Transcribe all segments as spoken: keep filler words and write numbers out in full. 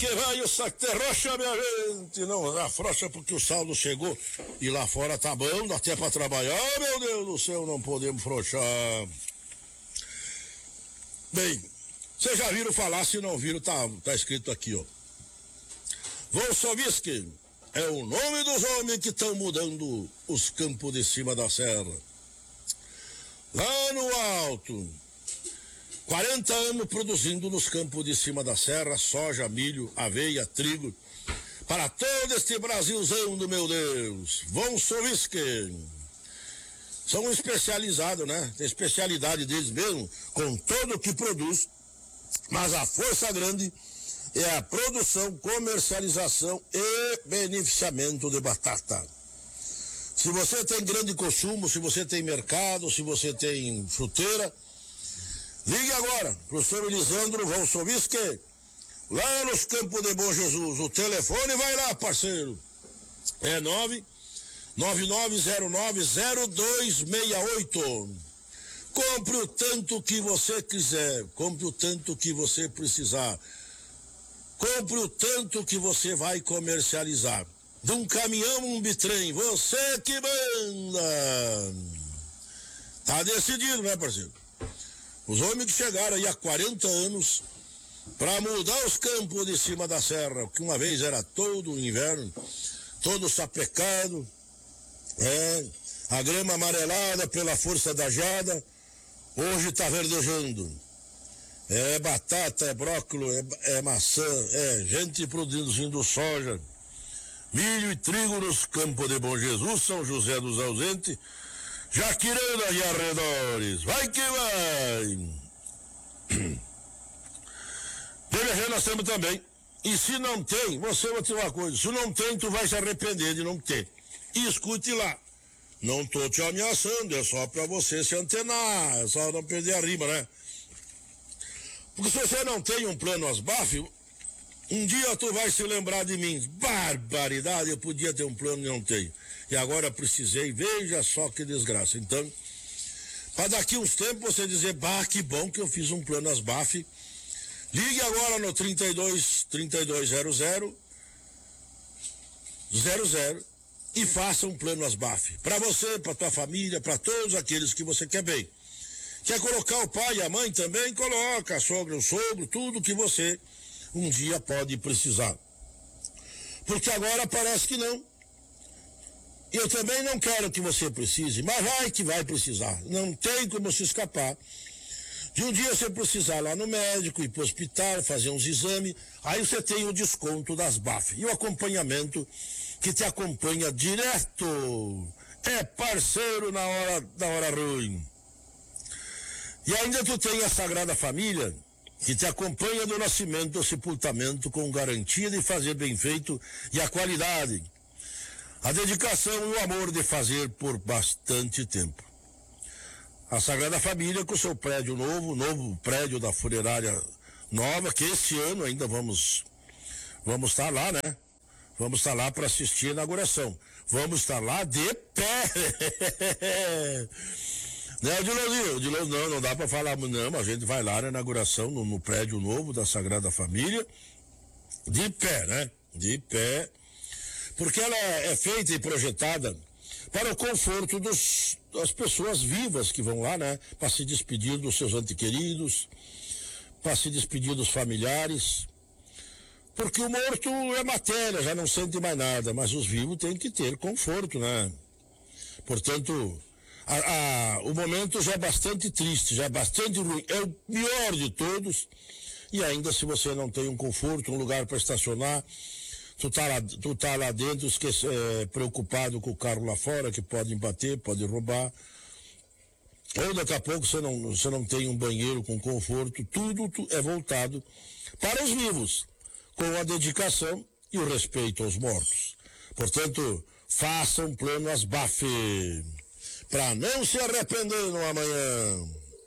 que vai o saco de rocha, minha gente. Não, afrouxa porque o saldo chegou e lá fora tá bom, dá até pra trabalhar. Oh, meu Deus do céu, não podemos frouxar. Bem, vocês já viram falar, se não viram, tá, tá escrito aqui, ó. Volsoviski é o nome dos homens que estão mudando os campos de cima da serra. Lá no alto, quarenta anos produzindo nos campos de cima da serra, soja, milho, aveia, trigo, para todo este Brasilzão do meu Deus. Volsoviski. São especializados, né? Tem especialidade deles mesmo, com todo o que produz, mas a força grande é a produção, comercialização e beneficiamento de batata. Se você tem grande consumo, se você tem mercado, se você tem fruteira, ligue agora para o senhor Lisandro Volsoviski, lá nos Campos de Bom Jesus. O telefone vai lá, parceiro. É nove nove nove zero nove zero dois seis oito. Compre o tanto que você quiser, compre o tanto que você precisar. Compre o tanto que você vai comercializar. De um caminhão, um bitrem, você que manda. Tá decidido, né, parceiro? Os homens que chegaram aí há quarenta anos para mudar os campos de cima da serra, que uma vez era todo o inverno, todo sapecado, é, a grama amarelada pela força da geada, hoje tá verdejando. É batata, é brócolis, é, é maçã, é gente produzindo soja, milho e trigo nos campos de Bom Jesus, São José dos Ausentes, Jaquirana e arredores. Vai que vai! P V G nós temos também. E se não tem, você vai ter uma coisa, se não tem, tu vai se arrepender de não ter. E escute lá. Não tô te ameaçando, é só pra você se antenar, é só não perder a rima, né? Porque se você não tem um plano Asbaf, um dia tu vai se lembrar de mim. Barbaridade, eu podia ter um plano e não tenho. E agora precisei, veja só que desgraça. Então, para daqui uns tempos você dizer, bah, que bom que eu fiz um plano Asbaf. Ligue agora no trinta e dois, trinta e dois zero zero, zero zero e faça um plano Asbaf. Para você, para tua família, para todos aqueles que você quer bem. Quer colocar o pai e a mãe também? Coloca a sogra, o sogro, tudo que você um dia pode precisar. Porque agora parece que não. Eu também não quero que você precise, mas vai que vai precisar. Não tem como se escapar. De um dia você precisar lá no médico, ir para o hospital, fazer uns exames, aí você tem o desconto das B A F. E o acompanhamento que te acompanha direto. É parceiro na hora, na hora ruim. E ainda tu tem a Sagrada Família, que te acompanha do nascimento ao sepultamento com garantia de fazer bem feito e a qualidade. A dedicação e o amor de fazer por bastante tempo. A Sagrada Família com o seu prédio novo, novo prédio da funerária nova, que esse ano ainda vamos vamos estar lá, né? Vamos estar lá para assistir a inauguração. Vamos estar lá de pé. Né, Odilonzinho? Odilonzinho, não, não dá para falar, não, a gente vai lá na inauguração, no, no prédio novo da Sagrada Família, de pé, né? De pé, porque ela é feita e projetada para o conforto dos, das pessoas vivas que vão lá, né? Para se despedir dos seus antequeridos, para se despedir dos familiares, porque o morto é matéria, já não sente mais nada, mas os vivos têm que ter conforto, né? Portanto, A, a, o momento já é bastante triste, já é bastante ruim, é o pior de todos, e ainda se você não tem um conforto, um lugar para estacionar, tu tá lá, tu tá lá dentro esquece, é, preocupado com o carro lá fora, que pode bater, pode roubar, ou daqui a pouco você não, você não tem um banheiro com conforto, tudo tu, é voltado para os vivos, com a dedicação e o respeito aos mortos. Portanto, faça um plano Asbaf, para não se arrepender no amanhã.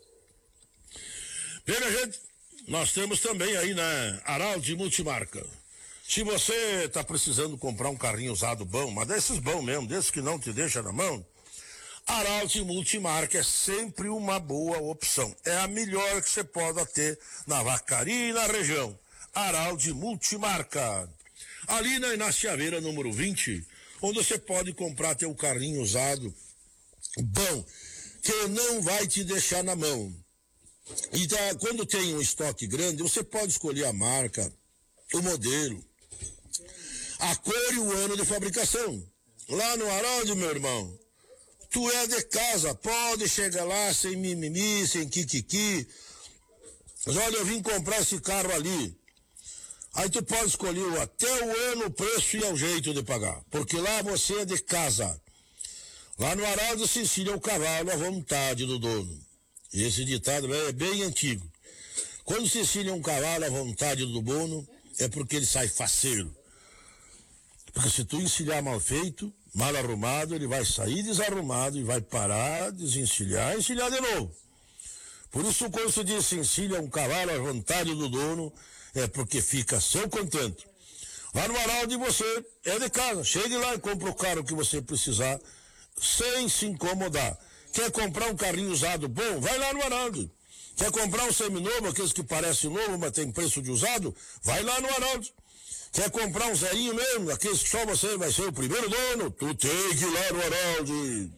Bem, minha gente, nós temos também aí na Araldi Multimarca. Se você está precisando comprar um carrinho usado bom, mas desses bons mesmo, desses que não te deixa na mão, Araldi Multimarca é sempre uma boa opção. É a melhor que você pode ter na Vacaria e na região. Araldi Multimarca. Ali na Inácio Aveira, número vinte, onde você pode comprar teu carrinho usado, bom, que não vai te deixar na mão. E tá, quando tem um estoque grande, você pode escolher a marca, o modelo, a cor e o ano de fabricação. Lá no Araldi, meu irmão, tu é de casa, pode chegar lá sem mimimi, sem kikiki. Mas olha, eu vim comprar esse carro ali. Aí tu pode escolher até o ano, o preço e o jeito de pagar. Porque lá você é de casa. Lá no Araldi se ensina o cavalo à vontade do dono. E esse ditado é bem antigo. Quando se ensina um cavalo à vontade do dono, é porque ele sai faceiro. Porque se tu encilhar mal feito, mal arrumado, ele vai sair desarrumado e vai parar, desencilhar e encilhar de novo. Por isso, quando se diz se encilha um cavalo à vontade do dono, é porque fica seu contento. Lá no Araldi você é de casa. Chegue lá e compra o carro que você precisar, sem se incomodar. Quer comprar um carrinho usado bom? Vai lá no Araldi. Quer comprar um seminovo, aqueles que parecem novo, mas tem preço de usado? Vai lá no Araldi. Quer comprar um zerinho mesmo, aqueles que só você vai ser o primeiro dono? Tu tem que ir lá no Araldi.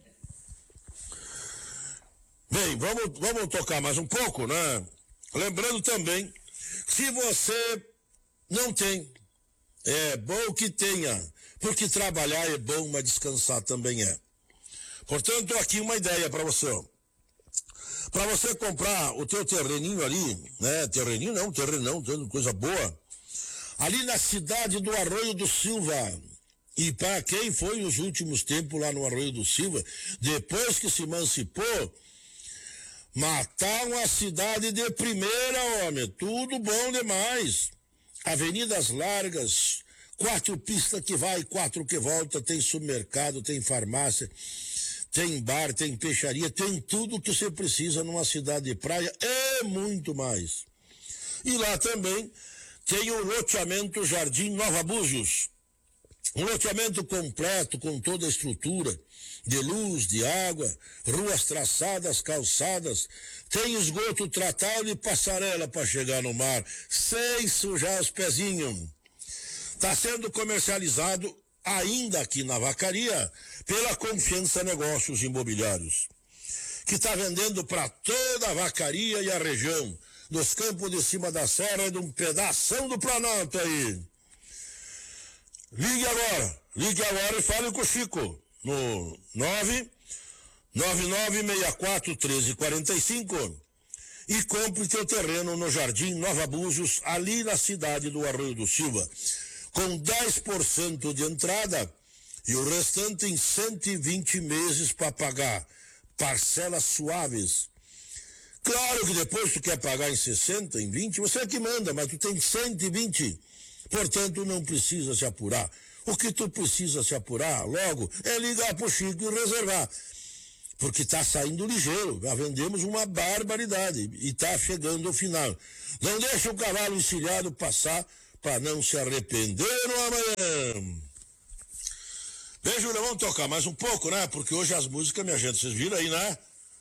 Bem, vamos, vamos tocar mais um pouco, né? Lembrando também, se você não tem, é bom que tenha, porque trabalhar é bom, mas descansar também é. Portanto, aqui uma ideia para você, ó. Para você comprar o teu terreninho ali, né? Terreninho não, terrenão, tendo coisa boa. Ali na cidade do Arroio do Silva. E para quem foi nos últimos tempos lá no Arroio do Silva, depois que se emancipou, mataram a cidade de primeira, homem. Tudo bom demais. Avenidas largas, quatro pistas que vai, quatro que volta, tem supermercado, tem farmácia, tem bar, tem peixaria, tem tudo que você precisa numa cidade de praia e muito mais. E lá também tem o loteamento Jardim Nova Búzios. Um loteamento completo com toda a estrutura de luz, de água, ruas traçadas, calçadas, tem esgoto tratado e passarela para chegar no mar, sem sujar os pezinhos. Está sendo comercializado ainda aqui na Vacaria pela Confiança Negócios Imobiliários, que está vendendo para toda a Vacaria e a região, dos campos de cima da serra e de um pedação do Planalto aí. Ligue agora, ligue agora e fale com o Chico, no nove nove nove seis quatro um três quatro cinco e compre teu terreno no Jardim Nova Búzios, ali na cidade do Arroio do Silva, com dez por cento de entrada e o restante em cento e vinte meses para pagar, parcelas suaves. Claro que depois tu quer pagar em sessenta, em vinte, você é que manda, mas tu tem cento e vinte. Portanto, não precisa se apurar. O que tu precisa se apurar logo é ligar pro Chico e reservar. Porque está saindo ligeiro. Já vendemos uma barbaridade e está chegando ao final. Não deixa o cavalo encilhado passar para não se arrepender no amanhã. Bem, Júlia, vamos tocar mais um pouco, né? Porque hoje as músicas, minha gente, vocês viram aí, né?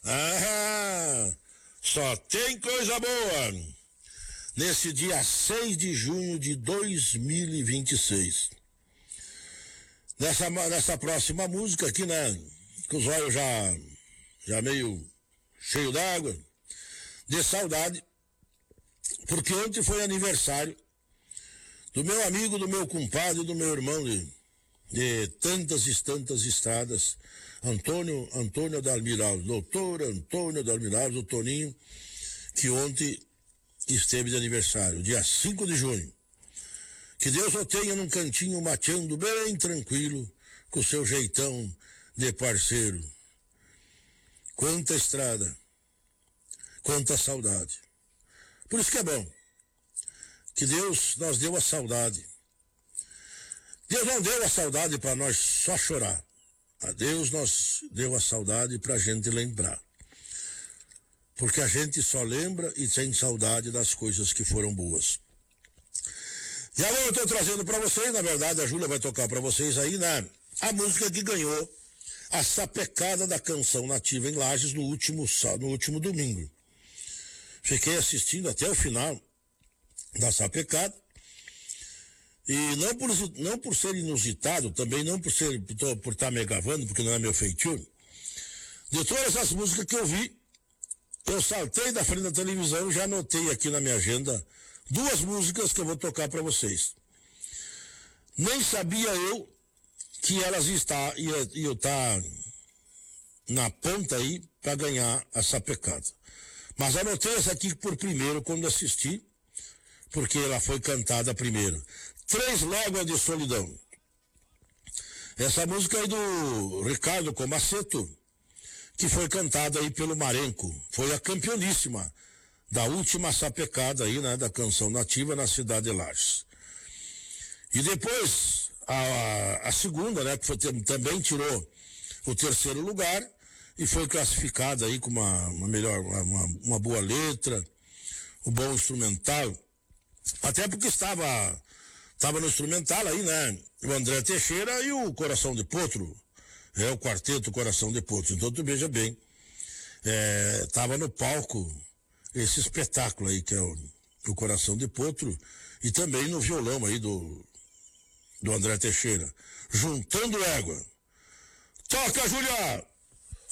Ah, só tem coisa boa. Nesse dia seis de junho de dois mil e vinte e seis. Nessa, nessa próxima música aqui, né? Com os olhos já, já meio cheio d'água, de saudade, porque ontem foi aniversário do meu amigo, do meu compadre, do meu irmão de, de tantas e tantas estradas, Antônio, Antônio Dalmiral, doutor Antônio Dalmiral, do Toninho, que ontem esteve de aniversário, dia cinco de junho. Que Deus o tenha num cantinho mateando bem tranquilo, com o seu jeitão de parceiro. Quanta estrada, quanta saudade. Por isso que é bom que Deus nos deu a saudade. Deus não deu a saudade para nós só chorar. A Deus nos deu a saudade para a gente lembrar. Porque a gente só lembra e tem saudade das coisas que foram boas. E agora eu estou trazendo para vocês, na verdade a Júlia vai tocar para vocês aí, né? A música que ganhou a sapecada da canção nativa em Lages no último, no último domingo. Fiquei assistindo até o final da sapecada E não por, não por ser inusitado, também não por ser por estar me gravando, porque não é meu feitio. De todas as músicas que eu vi, eu saltei da frente da televisão e já anotei aqui na minha agenda duas músicas que eu vou tocar para vocês. Nem sabia eu que elas está, ia, ia estar na ponta aí para ganhar essa pecada. Mas anotei essa aqui por primeiro quando assisti, porque ela foi cantada primeiro. Três Léguas de Solidão. Essa música aí do Ricardo Comaceto, que foi cantada aí pelo Marenco. Foi a campeoníssima da última sapecada aí, né, da canção nativa na cidade de Lages. E depois, a, a segunda, né, que foi, também tirou o terceiro lugar e foi classificada aí com uma, uma melhor, uma, uma boa letra, um bom instrumental. Até porque estava, estava no instrumental aí, né, o André Teixeira e o Coração de Potro. É o quarteto Coração de Potro. Então tu veja bem, é, tava no palco esse espetáculo aí que é o, o Coração de Potro e também no violão aí do, do André Teixeira. Juntando Égua. Toca, Julia!